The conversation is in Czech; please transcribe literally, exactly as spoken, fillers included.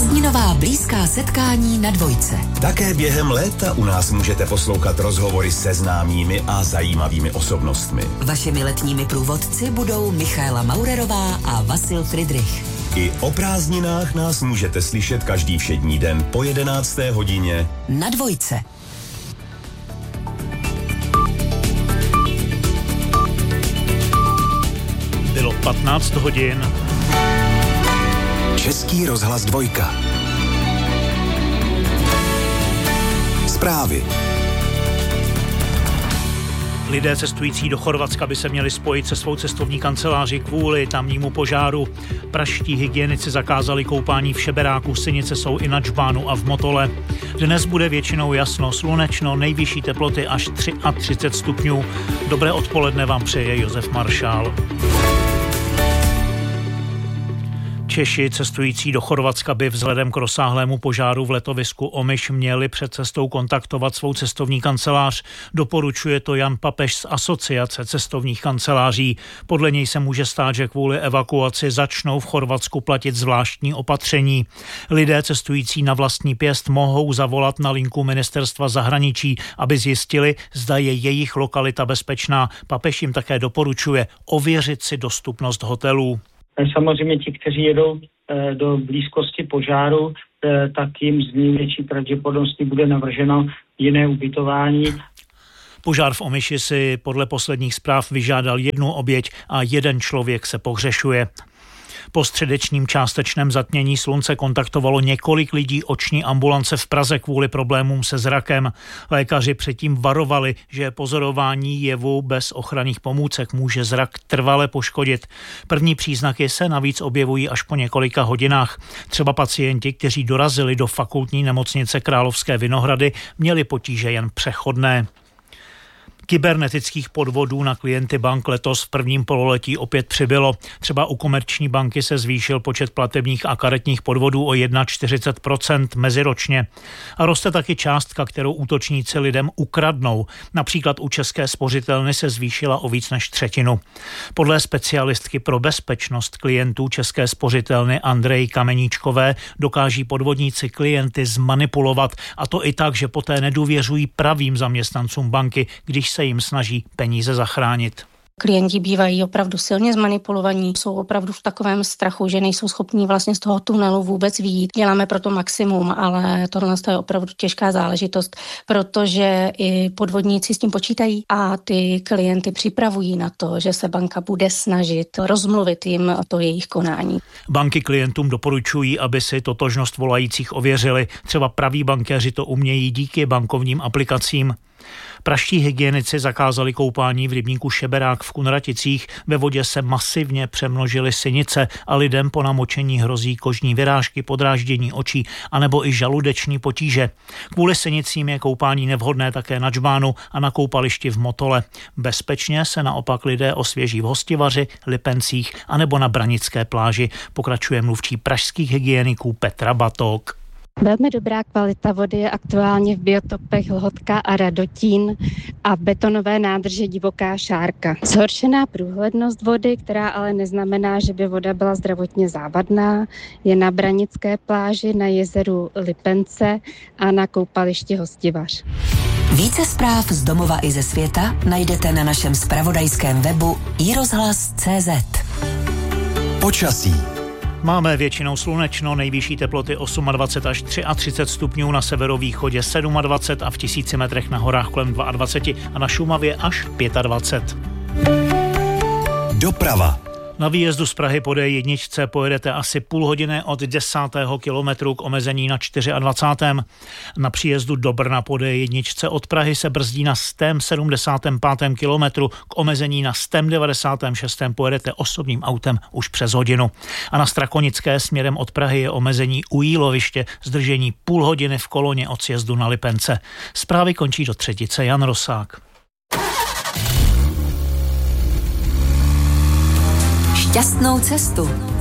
Prázdninová blízká setkání na Dvojce. Také během léta u nás můžete poslouchat rozhovory se známými a zajímavými osobnostmi. Vašimi letními průvodci budou Michaela Maurerová a Vasil Friedrich. I o prázdninách nás můžete slyšet každý všední den po jedenácté hodině na Dvojce. Bylo patnáct hodin. Český rozhlas Dvojka. Zprávy. Lidé cestující do Chorvatska by se měli spojit se svou cestovní kanceláří kvůli tamnímu požáru. Pražští hygienici zakázali koupání v Šeberáku, Synice jsou i na Džbánu a v Motole. Dnes bude většinou jasno, slunečno, nejvyšší teploty až třicet tři stupňů. Dobré odpoledne vám přeje Josef Maršál. Češi cestující do Chorvatska by vzhledem k rozsáhlému požáru v letovisku Omiš měli před cestou kontaktovat svou cestovní kancelář. Doporučuje to Jan Papež z Asociace cestovních kanceláří. Podle něj se může stát, že kvůli evakuaci začnou v Chorvatsku platit zvláštní opatření. Lidé cestující na vlastní pěst mohou zavolat na linku Ministerstva zahraničí, aby zjistili, zda je jejich lokalita bezpečná. Papež jim také doporučuje ověřit si dostupnost hotelů. Samozřejmě ti, kteří jedou do blízkosti požáru, tak jim z největší pravděpodobností bude navrženo jiné ubytování. Požár v Omiši si podle posledních zpráv vyžádal jednu oběť a jeden člověk se pohřešuje. Po středečním částečném zatmění slunce kontaktovalo několik lidí oční ambulance v Praze kvůli problémům se zrakem. Lékaři předtím varovali, že pozorování jevu bez ochranných pomůcek může zrak trvale poškodit. První příznaky se navíc objevují až po několika hodinách. Třeba pacienti, kteří dorazili do fakultní nemocnice Královské Vinohrady, měli potíže jen přechodné. Kybernetických podvodů na klienty bank letos v prvním pololetí opět přibylo. Třeba u Komerční banky se zvýšil počet platebních a karetních podvodů o čtyřicet jedna procent meziročně. A roste taky částka, kterou útočníci lidem ukradnou. Například u České spořitelny se zvýšila o víc než třetinu. Podle specialistky pro bezpečnost klientů České spořitelny Andreji Kameníčkové dokáží podvodníci klienty zmanipulovat, a to i tak, že poté nedůvěřují pravým zaměstnancům banky, když se jim snaží peníze zachránit. Klienti bývají opravdu silně zmanipulovaní, jsou opravdu v takovém strachu, že nejsou schopní vlastně z toho tunelu vůbec vyjít. Děláme proto maximum, ale tohle je opravdu těžká záležitost, protože i podvodníci s tím počítají a ty klienty připravují na to, že se banka bude snažit rozmluvit jim to jejich konání. Banky klientům doporučují, aby si totožnost volajících ověřili. Třeba praví bankéři to umějí díky bankovním aplikacím. Pražští hygienici zakázali koupání v rybníku Šeberák v Kunraticích. Ve vodě se masivně přemnožily synice a lidem po namočení hrozí kožní vyrážky, podráždění očí anebo i žaludeční potíže. Kvůli synicím je koupání nevhodné také na Džbánu a na koupališti v Motole. Bezpečně se naopak lidé osvěží v Hostivaři, Lipencích anebo na Branické pláži, pokračuje mluvčí pražských hygieniků Petra Batok. Velmi dobrá kvalita vody je aktuálně v biotopech Lhotka a Radotín a betonové nádrže Divoká Šárka. Zhoršená průhlednost vody, která ale neznamená, že by voda byla zdravotně závadná, je na Branické pláži, na jezeru Lipence a na koupališti Hostivař. Více zpráv z domova i ze světa najdete na našem zpravodajském webu i rozhlas tečka cé zet. Počasí. Máme většinou slunečno, nejvyšší teploty dvacet osm až třicet tři stupňů, na severovýchodě dvacet sedm a v tisíci metrech na horách kolem dvacet dva a na Šumavě až dvacet pět. Doprava. Na výjezdu z Prahy po dé jedna pojedete asi půl hodiny od desátého kilometru k omezení na dvacátém čtvrtém Na příjezdu do Brna po dé jedna od Prahy se brzdí na sto sedmdesátém pátém kilometru, k omezení na sto devadesátém šestém pojedete osobním autem už přes hodinu. A na Strakonické směrem od Prahy je omezení u Jíloviště, zdržení půl hodiny v koloně od sjezdu na Lipence. Zprávy končí do třetice. Jan Rosák. Šťastnou cestu.